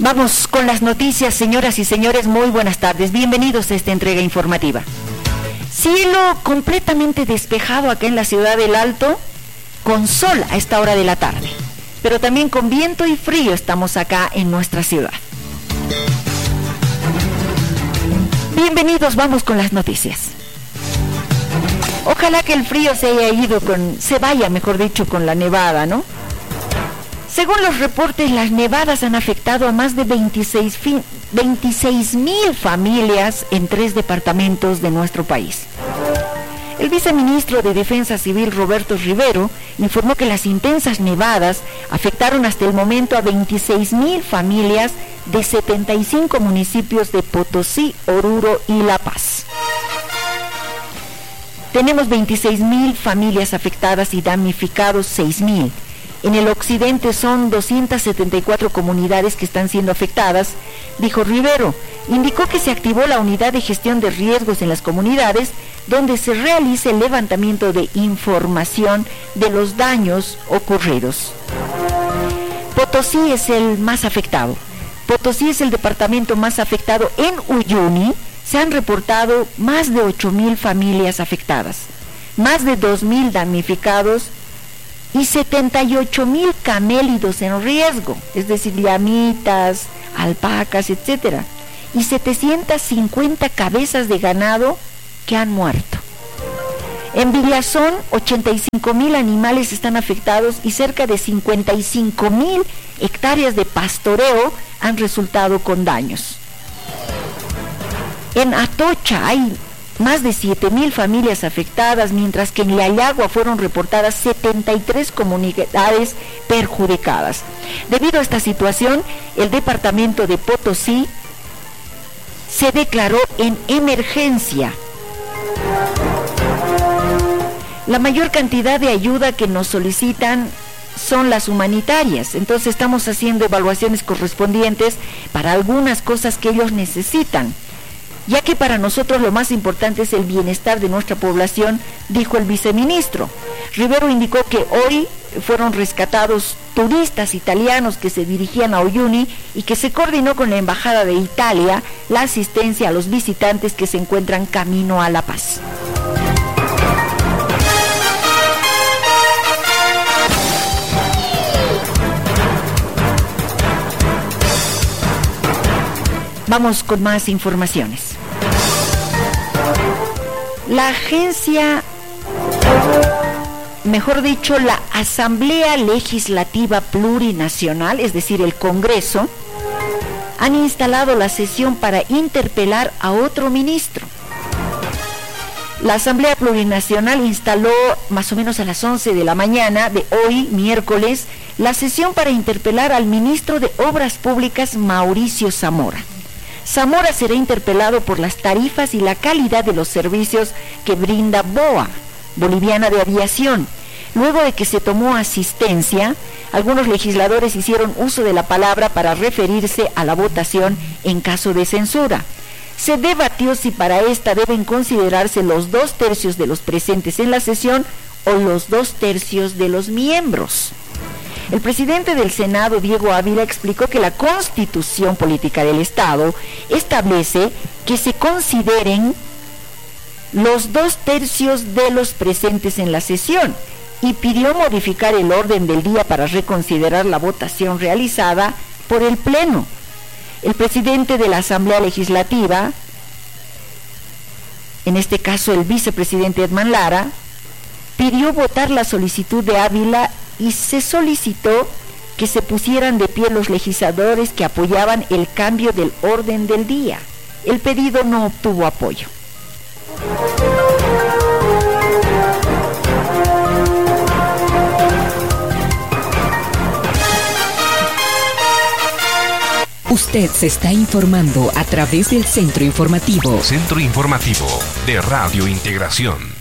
Vamos con las noticias, señoras y señores, muy buenas tardes. Bienvenidos a esta entrega informativa. Cielo completamente despejado acá en la ciudad del Alto, con sol a esta hora de la tarde, pero también con viento y frío estamos acá en nuestra ciudad. Bienvenidos, vamos con las noticias. Ojalá que el frío se vaya con la nevada, ¿no? Según los reportes, las nevadas han afectado a más de 26,000 familias en 3 departamentos de nuestro país. El viceministro de Defensa Civil, Roberto Rivero, informó que las intensas nevadas afectaron hasta el momento a 26,000 familias de 75 municipios de Potosí, Oruro y La Paz. Tenemos 26,000 familias afectadas y damnificados 6,000. En el occidente son 274 comunidades que están siendo afectadas, dijo Rivero. Indicó que se activó la unidad de gestión de riesgos en las comunidades, donde se realiza el levantamiento de información de los daños ocurridos. Potosí es el más afectado. Potosí es el departamento más afectado. En Uyuni se han reportado más de 8,000 familias afectadas, más de 2,000 damnificados y 78,000 camélidos en riesgo, es decir, llamitas, alpacas, etcétera, y 750 cabezas de ganado que han muerto. En Villazón, 85,000 animales están afectados y cerca de 55,000 hectáreas de pastoreo han resultado con daños. En Atocha hay más de 7,000 familias afectadas, mientras que en Yayagua fueron reportadas 73 comunidades perjudicadas. Debido a esta situación, el departamento de Potosí se declaró en emergencia. La mayor cantidad de ayuda que nos solicitan son las humanitarias, entonces estamos haciendo evaluaciones correspondientes para algunas cosas que ellos necesitan, ya que para nosotros lo más importante es el bienestar de nuestra población, dijo el viceministro. Rivero indicó que hoy fueron rescatados turistas italianos que se dirigían a Uyuni y que se coordinó con la Embajada de Italia la asistencia a los visitantes que se encuentran camino a La Paz. Vamos con más informaciones. La Asamblea Legislativa Plurinacional, es decir, el Congreso, han instalado la sesión para interpelar a otro ministro. La Asamblea Plurinacional instaló más o menos a las 11 de la mañana de hoy, miércoles, la sesión para interpelar al ministro de Obras Públicas, Mauricio Zamora. Zamora será interpelado por las tarifas y la calidad de los servicios que brinda BOA, Boliviana de Aviación. Luego de que se tomó asistencia, algunos legisladores hicieron uso de la palabra para referirse a la votación en caso de censura. Se debatió si para esta deben considerarse los 2/3 de los presentes en la sesión o los 2/3 de los miembros. El presidente del Senado, Diego Ávila, explicó que la Constitución Política del Estado establece que se consideren los 2/3 de los presentes en la sesión y pidió modificar el orden del día para reconsiderar la votación realizada por el Pleno. El presidente de la Asamblea Legislativa, en este caso el vicepresidente Edman Lara, pidió votar la solicitud de Ávila y se solicitó que se pusieran de pie los legisladores que apoyaban el cambio del orden del día. El pedido no obtuvo apoyo. Usted se está informando a través del Centro Informativo. Centro Informativo de Radio Integración.